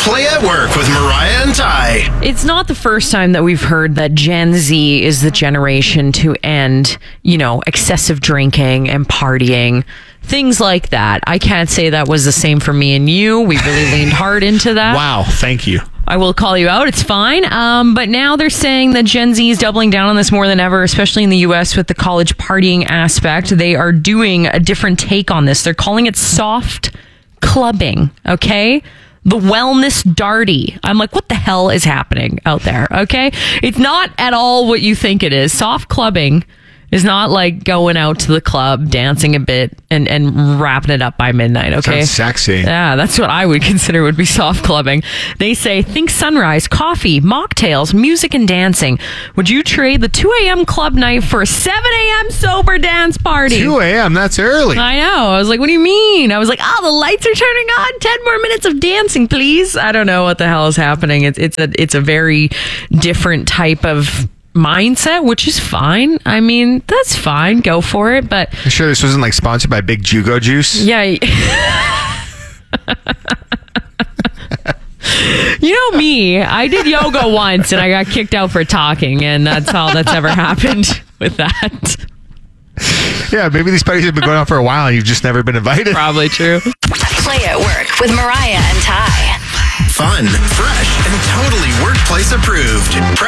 Play at Work with Mariah and Ty. It's not the first time that we've heard that Gen Z is the generation to end, excessive drinking and partying, things like that. I can't say that was the same for me and you. We really leaned hard into that. Wow, thank you. I will call you out. It's fine. But now they're saying that Gen Z is doubling down on this more than ever, especially in the U.S. with the college partying aspect. They are doing a different take on this. They're calling it soft clubbing, okay? The wellness darty. I'm like, what the hell is happening out there, okay? It's not at all what you think it is. Soft clubbing is not like going out to the club, dancing a bit, and wrapping it up by midnight, okay? Sounds sexy. Yeah, that's what I would consider would be soft clubbing. They say, think sunrise, coffee, mocktails, music, and dancing. Would you trade the 2 a.m. club night for a 7 a.m. sober dance party? 2 a.m., that's early. I know. I was like, what do you mean? I was like, the lights are turning on. 10 more minutes of dancing, please. I don't know what the hell is happening. It's a very different type of mindset, which is fine. I mean, that's fine. Go for it. But I'm sure this wasn't sponsored by Big Jugo Juice. Yeah. You know me. I did yoga once and I got kicked out for talking, and that's all that's ever happened with that. Yeah, maybe these parties have been going on for a while and you've just never been invited. Probably true. Play at Work with Mariah and Ty. Fun, fresh, and totally workplace approved.